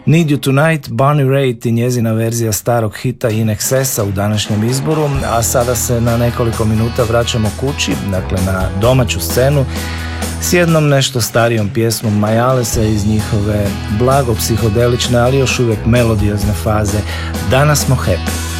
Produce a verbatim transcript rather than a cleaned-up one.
Need You Tonight, Bonnie Raitt i njezina verzija starog hita In Excessa u današnjem izboru, a sada se na nekoliko minuta vraćamo kući, dakle na domaću scenu, s jednom nešto starijom pjesmom Majalesa iz njihove blago psihodelične, ali još uvijek melodiozne faze Danas smo happy.